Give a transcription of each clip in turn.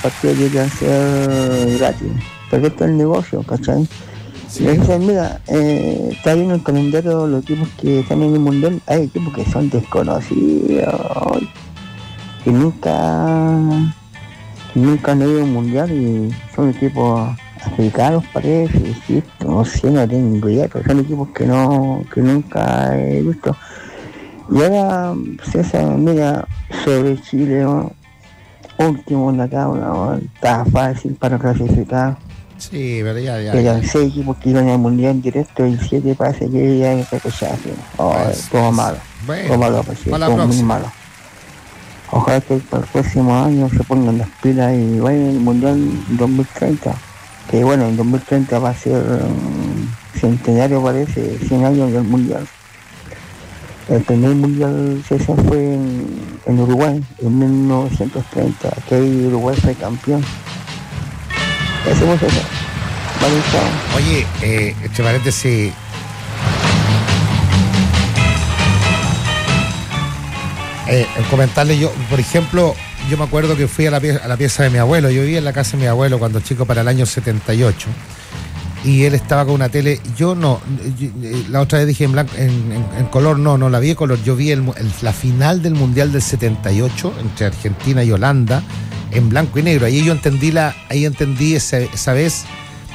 partidos deberían ser gratis. Porque esto es el negocio, ¿cachai? Sí. Entonces, mira, está viendo el calendario, los equipos que están en el mundial, hay equipos que son desconocidos y nunca han ido a un mundial y son equipos africanos, parece, ¿sí? No sé, no tengo idea, pero son equipos que nunca he visto. Y ahora, César, mira, sobre Chile, ¿no? Último en la tabla, ¿no? Está fácil para clasificar. Sí, pero ya. Eran 6 equipos que iban al mundial directo y 7 parece que ya en repechaje. Todo malo. Bueno, todo malo, pues, todo muy malo. Ojalá que para el próximo año se pongan las pilas y vayan al mundial 2030. Que bueno, en 2030 va a ser centenario, parece, 100 años del mundial. El primer mundial César fue en Uruguay, en 1930, que ahí Uruguay fue campeón. Eso es eso. Vale, chao. Oye, entre paréntesis, comentarle yo, por ejemplo, yo me acuerdo que fui a la pieza de mi abuelo. Yo vivía en la casa de mi abuelo cuando chico para el año 78. Y él estaba con una tele. Yo no, la otra vez dije en blanco, en color, no la vi en color. Yo vi la final del Mundial del 78 entre Argentina y Holanda en blanco y negro. Ahí entendí esa vez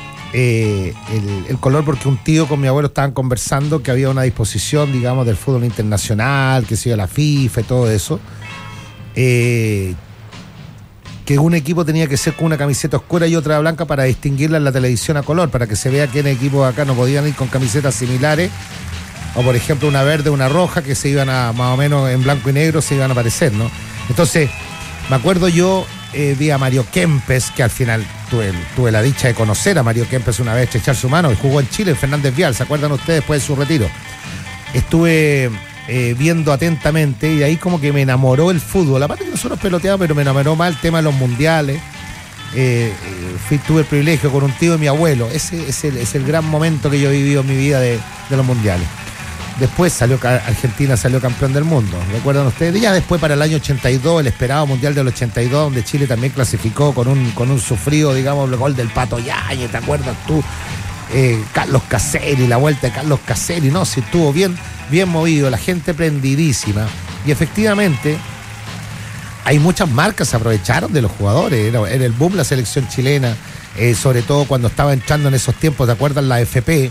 el color, porque un tío con mi abuelo estaban conversando que había una disposición, digamos, del fútbol internacional, que se iba a la FIFA y todo eso. Que un equipo tenía que ser con una camiseta oscura y otra blanca para distinguirla en la televisión a color, para que se vea que en equipos acá no podían ir con camisetas similares, o por ejemplo una verde, una roja, que se iban a, más o menos en blanco y negro, se iban a aparecer, ¿no? Entonces, me acuerdo yo, vi a Mario Kempes, que al final tuve la dicha de conocer a Mario Kempes una vez, estrechar su mano, y jugó en Chile, en Fernández Vial, ¿se acuerdan ustedes? Después de su retiro. Estuve viendo atentamente y de ahí como que me enamoró el fútbol. Aparte que nosotros peloteamos, pero me enamoró más el tema de los mundiales. Tuve el privilegio con un tío de mi abuelo. Ese es el gran momento que yo he vivido en mi vida de los mundiales. Después Argentina salió campeón del mundo, ¿recuerdan ustedes? Y ya después, para el año 82, el esperado mundial del 82, donde Chile también clasificó con un sufrido, digamos, el gol del Pato Yáñez, ¿te acuerdas tú? Carlos Caselli, la vuelta de Carlos Caselli, no, sí, estuvo bien movido, la gente prendidísima, y efectivamente hay muchas marcas que se aprovecharon de los jugadores. Era el boom la selección chilena, sobre todo cuando estaba entrando en esos tiempos, ¿te acuerdas? La FP,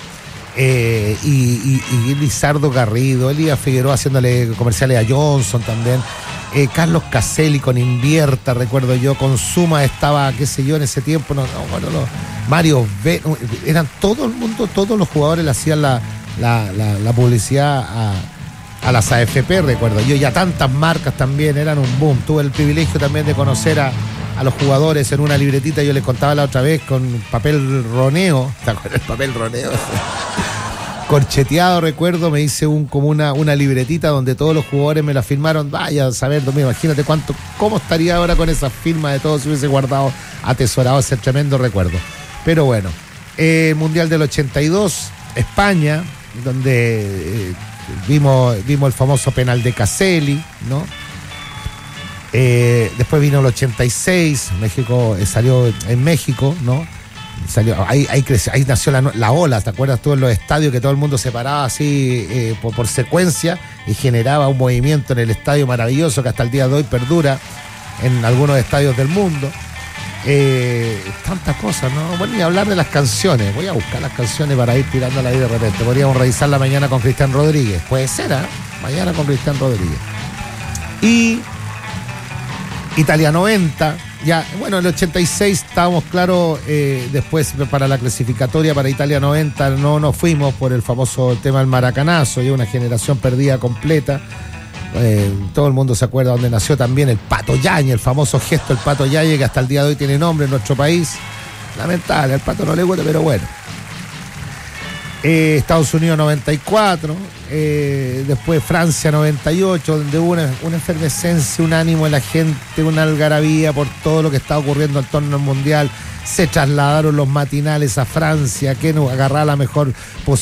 y Lizardo Garrido, Elías Figueroa haciéndole comerciales a Johnson también, Carlos Caselli con Invierta, recuerdo yo, con Suma estaba, qué sé yo, en ese tiempo, Mario B, eran todo el mundo, todos los jugadores le hacían la publicidad a las AFP, recuerdo yo, y a tantas marcas también, eran un boom. Tuve el privilegio también de conocer a los jugadores en una libretita, yo les contaba la otra vez, con papel roneo, ¿te acuerdas el papel roneo? Corcheteado, recuerdo, me hice como una libretita donde todos los jugadores me la firmaron. Vaya a saber, imagínate cómo estaría ahora con esa firma de todos si hubiese guardado, atesorado ese tremendo recuerdo. Pero bueno, Mundial del 82, España, donde vimos el famoso penal de Caselli, ¿no? Después vino el 86, México salió en México, ¿no? Ahí nació la ola, ¿te acuerdas tú? En los estadios que todo el mundo se paraba así por secuencia y generaba un movimiento en el estadio maravilloso que hasta el día de hoy perdura en algunos estadios del mundo. Tantas cosas, ¿no? Bueno, y hablar de las canciones. Voy a buscar las canciones para ir tirándolas ahí de repente. Podríamos revisarla mañana con Cristian Rodríguez. Puede ser, mañana con Cristian Rodríguez. Y Italia 90. Ya, bueno, en el 86 estábamos claros, después para la clasificatoria para Italia 90 no nos fuimos por el famoso tema del maracanazo, y una generación perdida completa. Todo el mundo se acuerda dónde nació también el Pato Yáñez, el famoso gesto del Pato Yáñez, que hasta el día de hoy tiene nombre en nuestro país. Lamentable, al Pato no le gusta, pero bueno. Estados Unidos 94, después Francia 98, donde hubo una efervescencia, un ánimo de la gente, una algarabía por todo lo que está ocurriendo en torno al mundial. Se trasladaron los matinales a Francia, que agarraba la mejor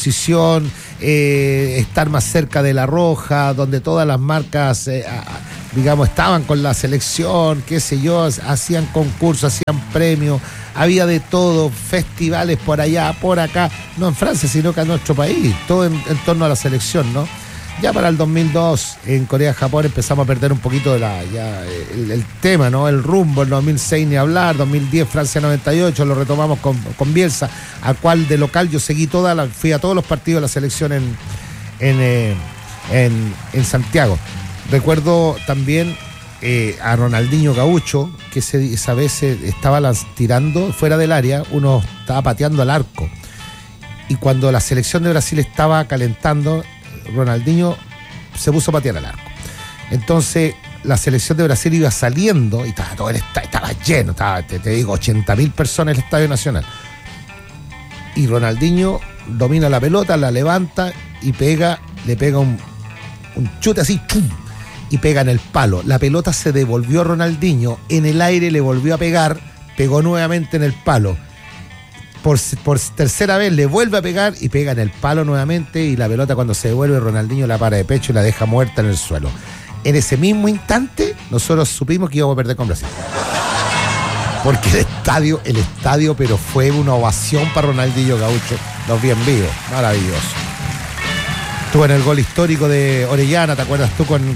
posición, estar más cerca de La Roja, donde todas las marcas digamos, estaban con la selección, qué sé yo, hacían concursos, hacían premios, había de todo, festivales por allá, por acá, no en Francia, sino que en nuestro país, todo en torno a la selección, ¿no? Ya para el 2002, en Corea-Japón, empezamos a perder un poquito el tema, ¿no? El rumbo, el 2006 ni hablar, 2010 Francia 98, lo retomamos con Bielsa, al cual de local yo seguí fui a todos los partidos de la selección en Santiago. Recuerdo también a Ronaldinho Gaucho, que esa vez estaba tirando fuera del área, uno estaba pateando al arco. Y cuando la selección de Brasil estaba calentando, Ronaldinho se puso a patear al arco. Entonces la selección de Brasil iba saliendo y estaba lleno, te digo, 80.000 personas en el Estadio Nacional. Y Ronaldinho domina la pelota, la levanta y le pega un chute así, ¡pum!, y pega en el palo. La pelota se devolvió a Ronaldinho, en el aire le volvió a pegar, pegó nuevamente en el palo. Por tercera vez le vuelve a pegar y pega en el palo nuevamente, y la pelota, cuando se devuelve, Ronaldinho la para de pecho y la deja muerta en el suelo. En ese mismo instante nosotros supimos que íbamos a perder con Brasil, porque el estadio pero fue una ovación para Ronaldinho Gaucho. Los vi en vivo, maravilloso. Estuvo en el gol histórico de Orellana, ¿te acuerdas tú? Con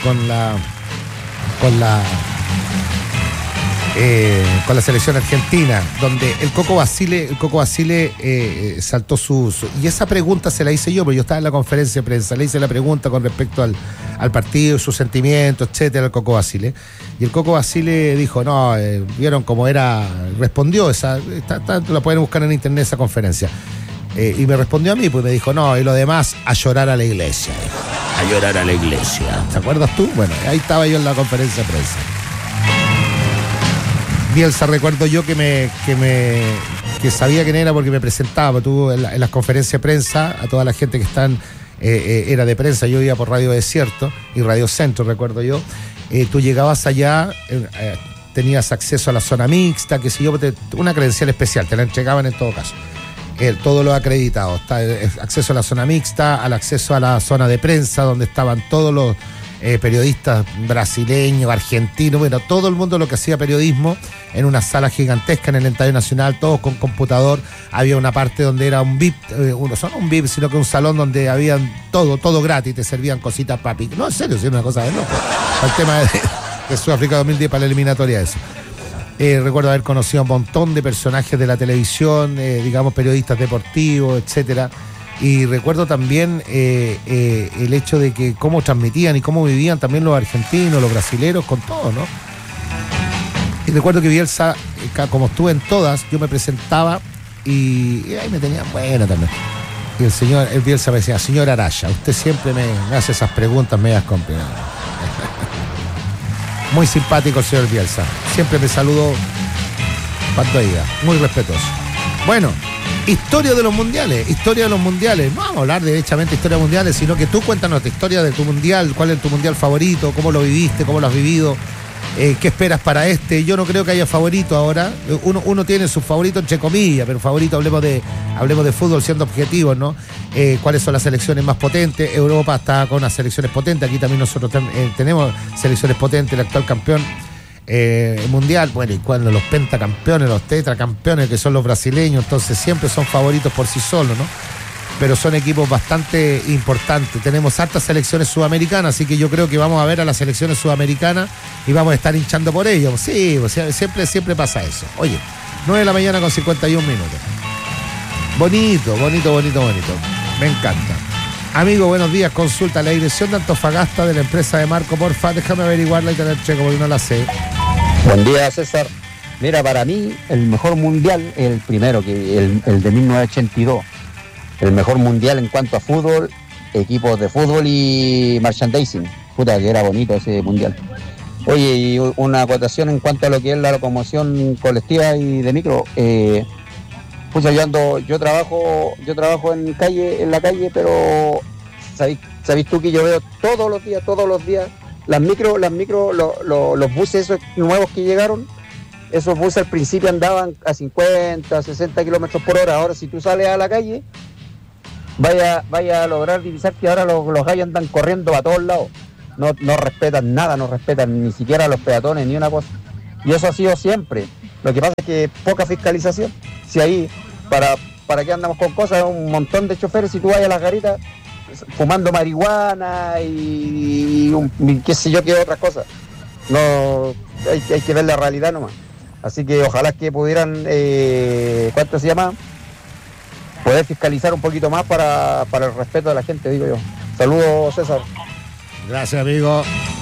la selección argentina, donde el Coco Basile saltó y esa pregunta se la hice yo, porque yo estaba en la conferencia de prensa, le hice la pregunta con respecto al partido, sus sentimientos, etcétera, al Coco Basile, y el Coco Basile dijo, no, vieron cómo era, respondió la pueden buscar en internet esa conferencia, y me respondió a mí, pues me dijo, no, y lo demás, a llorar a la iglesia, a llorar a la iglesia. ¿Te acuerdas tú? Bueno, ahí estaba yo en la conferencia de prensa. Bielsa, recuerdo yo que sabía quién era, porque me presentaba, tú en las conferencias de prensa, a toda la gente que están, era de prensa, yo iba por Radio Desierto y Radio Centro, recuerdo yo, tú llegabas allá, tenías acceso a la zona mixta, que si yo, una credencial especial, te la entregaban en todo caso. Todo lo acreditado, acceso a la zona mixta, al acceso a la zona de prensa, donde estaban todos los periodistas brasileños, argentinos, bueno, todo el mundo lo que hacía periodismo, en una sala gigantesca en el Estadio Nacional, todos con computador. Había una parte donde era un VIP, no un VIP, sino que un salón donde habían todo gratis, te servían cositas papi. No, en serio, es una cosa de loco. El tema de Sudáfrica 2010 para la eliminatoria, eso. Recuerdo haber conocido a un montón de personajes de la televisión, digamos, periodistas deportivos, etcétera. Y recuerdo también el hecho de que cómo transmitían y cómo vivían también los argentinos, los brasileros, con todo, ¿no? Y recuerdo que Bielsa, como estuve en todas, yo me presentaba y ahí me tenían buena también. Y el Bielsa me decía, señor Araya, usted siempre me hace esas preguntas medias complicadas. Muy simpático el señor Bielsa. Siempre me saludó cuando iba. Muy respetuoso. Bueno, historia de los mundiales. No vamos a hablar derechamente de historia de mundiales, sino que tú cuéntanos la historia de tu mundial. ¿Cuál es tu mundial favorito? ¿Cómo lo viviste? ¿Cómo lo has vivido? ¿Qué esperas para este? Yo no creo que haya favorito ahora. Uno tiene su favorito entre comillas, pero favorito, hablemos de fútbol siendo objetivos, ¿no? ¿Cuáles son las selecciones más potentes? Europa está con unas selecciones potentes. Aquí también nosotros tenemos selecciones potentes. El actual campeón mundial, bueno, y cuando los pentacampeones, los tetracampeones, que son los brasileños, entonces siempre son favoritos por sí solos, ¿no? Pero son equipos bastante importantes. Tenemos hartas selecciones sudamericanas, así que yo creo que vamos a ver a las selecciones sudamericanas y vamos a estar hinchando por ellos. Sí, o sea, siempre pasa eso. Oye, 9 de la mañana con 51 minutos. Bonito. Me encanta. Amigo, buenos días. Consulta la dirección de Antofagasta de la empresa de Marco, porfa. Déjame averiguarla y tener checo porque no la sé. Buen día, César. Mira, para mí el mejor mundial es el primero, el de 1982. El mejor mundial en cuanto a fútbol, equipos de fútbol y merchandising. Puta, que era bonito ese mundial. Oye, y una acotación en cuanto a lo que es la locomoción colectiva y de micro. Pues yo trabajo en la calle, pero ¿sabéis tú que yo veo todos los días las micro, los buses esos nuevos que llegaron? Esos buses al principio andaban a 50, 60 kilómetros por hora. Ahora si tú sales a la calle, vaya a lograr divisar que ahora los gallos andan corriendo a todos lados. no respetan nada, no respetan ni siquiera a los peatones, ni una cosa. Y eso ha sido siempre. Lo que pasa es que poca fiscalización. Si ahí, ¿para qué andamos con cosas? Un montón de choferes, si tú vas a las garitas fumando marihuana y qué sé yo qué otras cosas. No, hay que ver la realidad nomás. Así que ojalá que pudieran, ¿cuánto se llama? Poder fiscalizar un poquito más para el respeto de la gente, digo yo. Saludos, César. Gracias, amigo.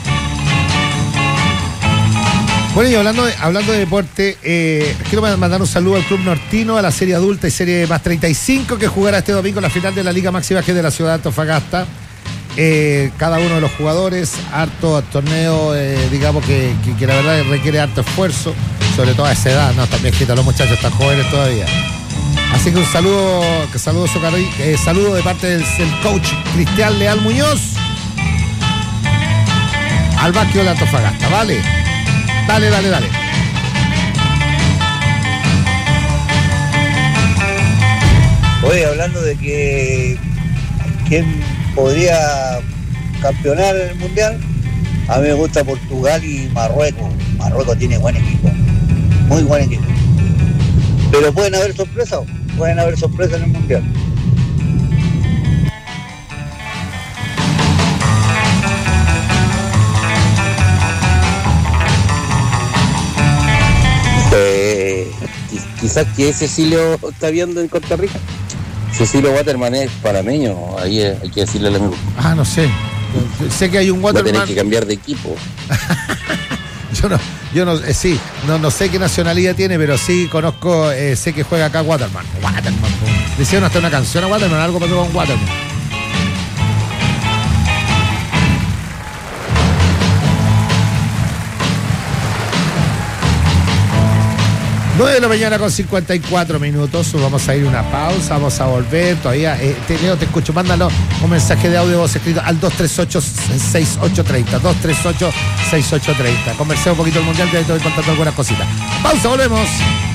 Bueno, y hablando de deporte, quiero mandar un saludo al Club Nortino, a la serie adulta y serie más 35 que jugará este domingo la final de la Liga Máxima, que es de la ciudad de Antofagasta. Cada uno de los jugadores, harto torneo, digamos que la verdad requiere harto esfuerzo, sobre todo a esa edad, ¿no? También que los muchachos están jóvenes todavía. Así que un saludo de parte del coach Cristian Leal Muñoz al Básquetbol de Antofagasta, ¿vale? Dale. Oye, hablando de que quién podría campeonar el mundial, a mí me gusta Portugal y Marruecos. Marruecos tiene buen equipo, muy buen equipo. Pero pueden haber sorpresas en el mundial. Quizás que Cecilio está viendo en Costa Rica. Cecilio Waterman es panameño, ahí hay que decirle al amigo. No sé. Sé que hay un Waterman. Va a tener que cambiar de equipo. No sé qué nacionalidad tiene, pero sí conozco, sé que juega acá Waterman. Le hicieron hasta una canción a Waterman, algo pasó con Waterman. 9 de la mañana con 54 minutos. Vamos a ir a una pausa, vamos a volver. Todavía, Leo, te escucho. Mándalo un mensaje de audio voz escrito al 238-6830. 238-6830. Conversemos un poquito del mundial, que ahí te voy contando algunas cositas. Pausa, volvemos.